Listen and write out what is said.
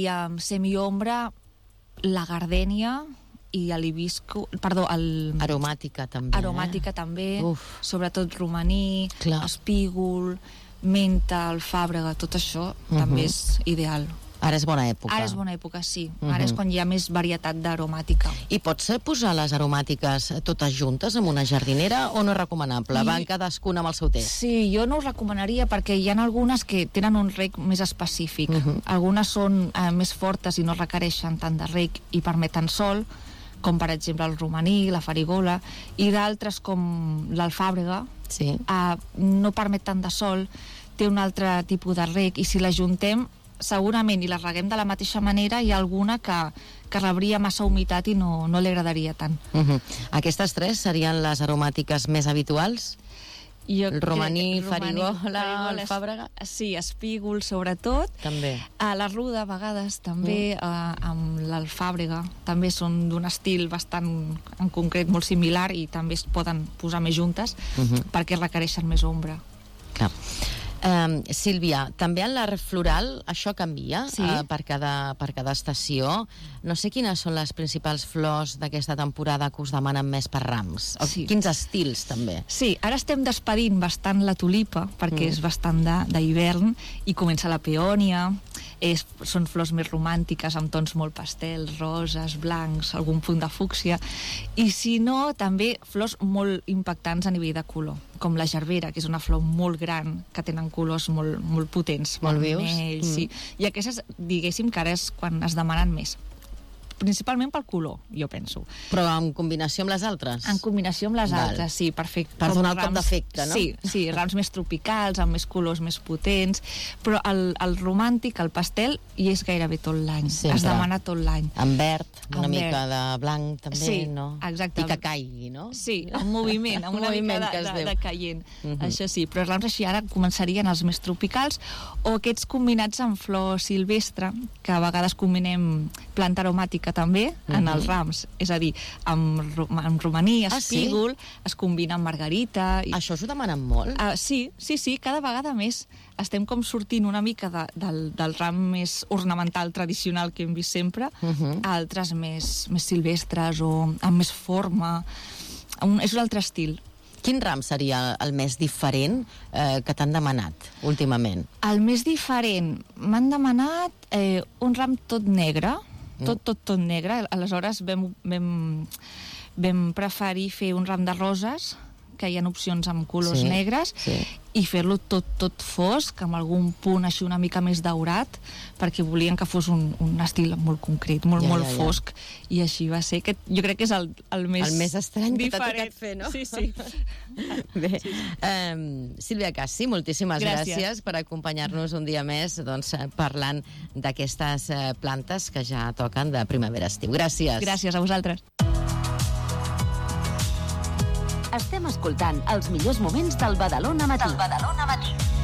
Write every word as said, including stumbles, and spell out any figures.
um, semiombra, la gardènia i l'hibisco, perdó, el... Aromàtica també. Aromàtica eh? també, Uf. sobretot romaní, Clar. espígol, menta, alfàbrega, tot això Uh-huh. també és ideal. Ara és bona època. Ara és bona època, sí. Uh-huh. Ara és quan hi ha més varietat d'aromàtica. I pots posar les aromàtiques totes juntes en una jardinera o no és recomanable? I... Van cadascuna amb el seu test. Sí, jo no us recomanaria perquè hi ha algunes que tenen un reg més específic. Uh-huh. Algunes són eh, més fortes i no requereixen tant de reg i permeten sol, com per exemple el romaní, la farigola, i d'altres com l'alfàbrega, Sí. eh, no permet tant de sol, té un altre tipus de reg, i si la juntem segurament i la reguem de la mateixa manera, hi ha alguna que, que rebria massa humitat i no, no li agradaria tant. Uh-huh. Aquestes tres serien les aromàtiques més habituals? Jo, El romaní, romaní, farigola, alfàbrega? Sí, espígol sobretot. També. A la ruda a vegades també, mm. eh, amb l'alfàbrega, també són d'un estil bastant en concret molt similar i també es poden posar més juntes Uh-huh. perquè requereixen més ombra. Clar. Um, Sílvia, també en l'art floral això canvia Sí. uh, per, cada, per cada estació. No sé quines són les principals flors d'aquesta temporada que us demanen més per rams. O Sí. quins estils, també. Sí, ara estem despedint bastant la tulipa perquè Mm. és bastant de- d'hivern i comença la peònia. És, són flors més romàntiques amb tons molt pastels, roses, blancs, algun punt de fúcsia, i si no, també flors molt impactants a nivell de color, com la gerbera, que és una flor molt gran, que tenen colors molt, molt potents, Molt vius. vermells, sí. I aquestes, diguéssim que ara és quan es demanen més, principalment pel color, jo penso. Però en combinació amb les altres? En combinació amb les Val. altres, sí, perfecte. Per Com donar el cop rams- d'efecte, no? Sí, sí, rams més tropicals, amb més colors més potents, però el, el romàntic, el pastel, hi és gairebé tot l'any. Sempre. Es demana tot l'any. En verd, una En mica verd. de blanc, també, Sí, no? exacte. I que caigui, no? Sí, en moviment, amb una Moviment mica que de, es de, diu. de caient. Mhm. Això sí, però els rams així ara començarien els més tropicals o aquests combinats amb flor silvestre, que a vegades combinem planta aromàtica també en Mhm. els rams. És a dir, amb, ro- amb romaní, Ah, sí? espígol, es combina amb margarita... I... Això us ho demanen molt? Uh, sí, sí, sí, cada vegada més estem com sortint una mica de, del, del ram més ornamental tradicional que hem vist sempre, Mhm. a altres més, més silvestres o amb més forma. Un, és un altre estil. Quin ram seria el més diferent eh, que t'han demanat últimament? El més diferent, m'han demanat eh, un ram tot negre, tot, tot, tot negre. Aleshores vam, vam, vam preferir fer un ram de roses, que hi ha opcions amb colors Sí, negres, sí. i fer-lo tot, tot fosc, amb algun punt així una mica més daurat, perquè volien que fos un, un estil molt concret, molt, Ja, molt ja, ja. fosc, i així va ser. Aquest, jo crec que és el, el més El més estrany que t'ha diferent. tocat fer, no? Sí, sí. Bé, um, Sílvia Cassi, moltíssimes gràcies, Gràcies. per acompanyar-nos un dia més doncs, eh, parlant d'aquestes eh, plantes que ja toquen de primavera-estiu. Gràcies. Gràcies a vosaltres. Estem escoltant els millors moments del Badalona Matí. Del Badalona Matí.